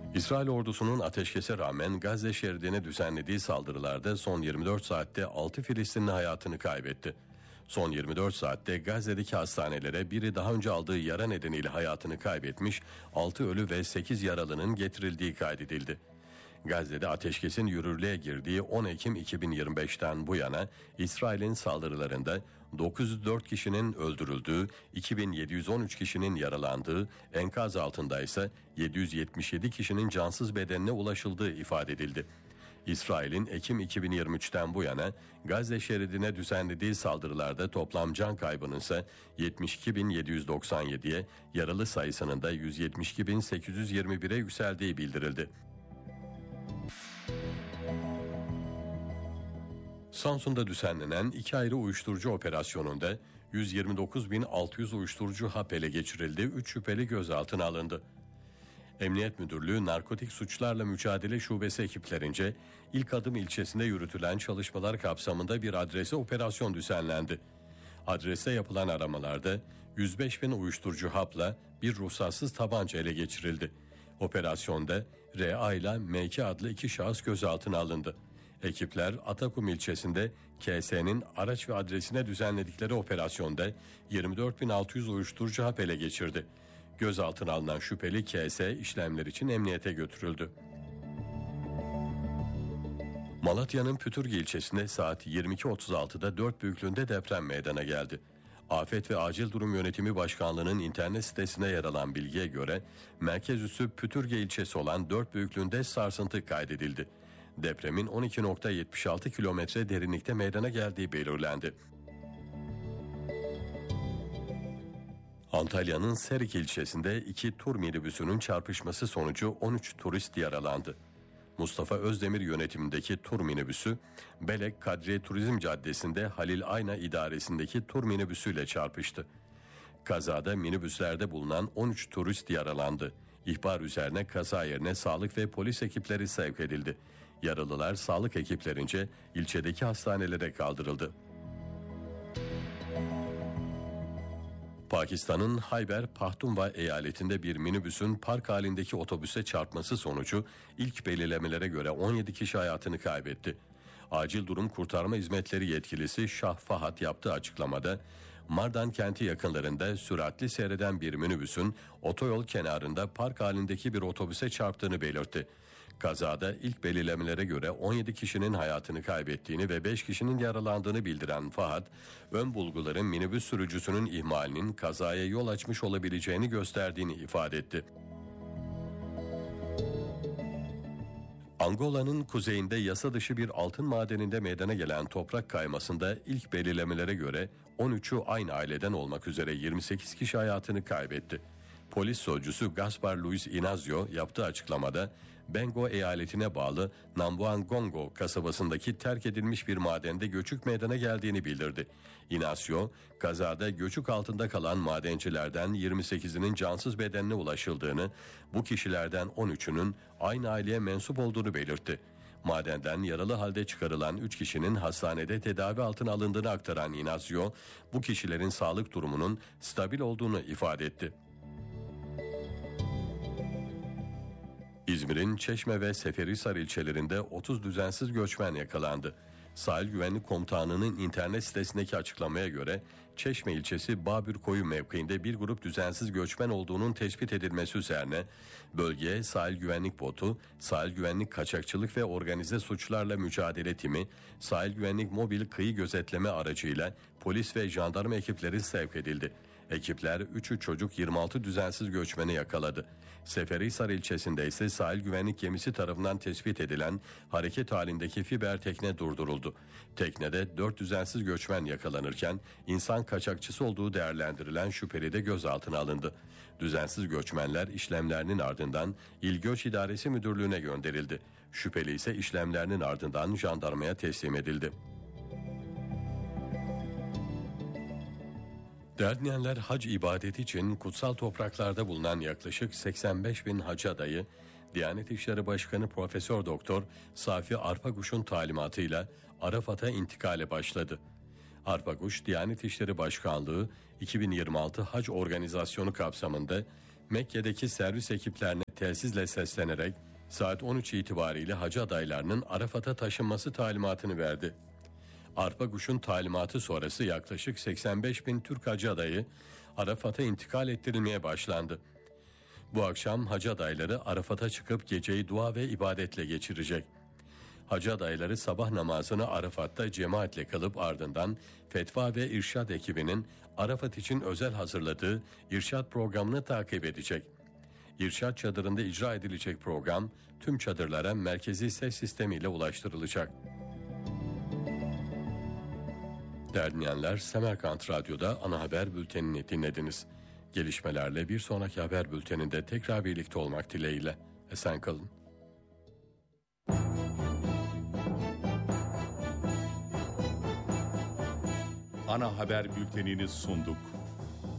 İsrail ordusunun ateşkese rağmen Gazze şeridine düzenlediği saldırılarda son 24 saatte 6 Filistinli hayatını kaybetti. Son 24 saatte Gazze'deki hastanelere biri daha önce aldığı yara nedeniyle hayatını kaybetmiş, 6 ölü ve 8 yaralının getirildiği kaydedildi. Gazze'de ateşkesin yürürlüğe girdiği 10 Ekim 2025'ten bu yana İsrail'in saldırılarında 904 kişinin öldürüldüğü, 2713 kişinin yaralandığı, enkaz altında ise 777 kişinin cansız bedenine ulaşıldığı ifade edildi. İsrail'in Ekim 2023'ten bu yana Gazze şeridine düzenlediği saldırılarda toplam can kaybının ise 72.797'ye, yaralı sayısının da 172.821'e yükseldiği bildirildi. Samsun'da düzenlenen 2 ayrı uyuşturucu operasyonunda 129.600 uyuşturucu hap ele geçirildi, 3 şüpheli gözaltına alındı. Emniyet Müdürlüğü Narkotik Suçlarla Mücadele Şubesi ekiplerince İlk Adım ilçesinde yürütülen çalışmalar kapsamında bir adrese operasyon düzenlendi. Adreste yapılan aramalarda 105.000 uyuşturucu hapla bir ruhsatsız tabanca ele geçirildi. Operasyonda R.A. ile M.K. adlı 2 şahıs gözaltına alındı. Ekipler Atakum ilçesinde KS'nin araç ve adresine düzenledikleri operasyonda 24.600 uyuşturucu hap ele geçirdi. Gözaltına alınan şüpheli KS işlemler için emniyete götürüldü. Malatya'nın Pütürge ilçesinde saat 22.36'da 4 büyüklüğünde deprem meydana geldi. Afet ve Acil Durum Yönetimi Başkanlığı'nın internet sitesine yer alan bilgiye göre merkez üssü Pütürge ilçesi olan 4 büyüklüğünde sarsıntı kaydedildi. Depremin 12.76 kilometre derinlikte meydana geldiği belirlendi. Antalya'nın Serik ilçesinde 2 tur minibüsünün çarpışması sonucu 13 turist yaralandı. Mustafa Özdemir yönetimindeki tur minibüsü Belek Kadriye Turizm Caddesi'nde Halil Ayna idaresindeki tur minibüsüyle çarpıştı. Kazada minibüslerde bulunan 13 turist yaralandı. İhbar üzerine kaza yerine sağlık ve polis ekipleri sevk edildi. Yaralılar sağlık ekiplerince ilçedeki hastanelere kaldırıldı. Pakistan'ın Hayber Pakhtunkhwa eyaletinde bir minibüsün park halindeki otobüse çarpması sonucu ilk belirlemelere göre 17 kişi hayatını kaybetti. Acil Durum Kurtarma Hizmetleri yetkilisi Şah Fahat yaptığı açıklamada Mardan kenti yakınlarında süratli seyreden bir minibüsün otoyol kenarında park halindeki bir otobüse çarptığını belirtti. Kazada ilk belirlemelere göre 17 kişinin hayatını kaybettiğini ve 5 kişinin yaralandığını bildiren Fahat, ön bulguların minibüs sürücüsünün ihmalinin kazaya yol açmış olabileceğini gösterdiğini ifade etti. Angola'nın kuzeyinde yasa dışı bir altın madeninde meydana gelen toprak kaymasında ilk belirlemelere göre 13'ü aynı aileden olmak üzere 28 kişi hayatını kaybetti. Polis sözcüsü Gaspar Luis Inazio yaptığı açıklamada Bengo eyaletine bağlı Nambuangongo kasabasındaki terk edilmiş bir madende göçük meydana geldiğini bildirdi. Inazio, kazada göçük altında kalan madencilerden 28'inin cansız bedenine ulaşıldığını, bu kişilerden 13'ünün aynı aileye mensup olduğunu belirtti. Madenden yaralı halde çıkarılan 3 kişinin hastanede tedavi altına alındığını aktaran Inazio, bu kişilerin sağlık durumunun stabil olduğunu ifade etti. İzmir'in Çeşme ve Seferihisar ilçelerinde 30 düzensiz göçmen yakalandı. Sahil Güvenlik Komutanlığı'nın internet sitesindeki açıklamaya göre Çeşme ilçesi Babürkoyu mevkiinde bir grup düzensiz göçmen olduğunun tespit edilmesi üzerine bölgeye Sahil Güvenlik Botu, Sahil Güvenlik Kaçakçılık ve Organize Suçlarla Mücadele Timi, Sahil Güvenlik Mobil Kıyı Gözetleme aracıyla polis ve jandarma ekipleri sevk edildi. Ekipler 3'ü çocuk 26 düzensiz göçmeni yakaladı. Seferihisar ilçesinde ise sahil güvenlik gemisi tarafından tespit edilen hareket halindeki fiber tekne durduruldu. Teknede 4 düzensiz göçmen yakalanırken insan kaçakçısı olduğu değerlendirilen şüpheli de gözaltına alındı. Düzensiz göçmenler işlemlerinin ardından İl Göç İdaresi Müdürlüğü'ne gönderildi. Şüpheli ise işlemlerinin ardından jandarmaya teslim edildi. Derneğler hac ibadeti için kutsal topraklarda bulunan yaklaşık 85.000 hacı adayı, Diyanet İşleri Başkanı Profesör Doktor Safi Arpaguş'un talimatıyla Arafat'a intikale başladı. Arpaguş, Diyanet İşleri Başkanlığı 2026 Hac Organizasyonu kapsamında Mekke'deki servis ekiplerine telsizle seslenerek saat 13 itibariyle hacı adaylarının Arafat'a taşınması talimatını verdi. Arpa Kuş'un talimatı sonrası yaklaşık 85 bin Türk hacı adayı Arafat'a intikal ettirilmeye başlandı. Bu akşam hacı adayları Arafat'a çıkıp geceyi dua ve ibadetle geçirecek. Hacı adayları sabah namazını Arafat'ta cemaatle kılıp ardından Fetva ve İrşad ekibinin Arafat için özel hazırladığı İrşad programını takip edecek. İrşad çadırında icra edilecek program tüm çadırlara merkezi ses sistemiyle ulaştırılacak. Değerli dinleyenler, Semerkant Radyo'da ana haber bültenini dinlediniz. Gelişmelerle bir sonraki haber bülteninde tekrar birlikte olmak dileğiyle. Esen kalın. Ana haber bültenini sunduk.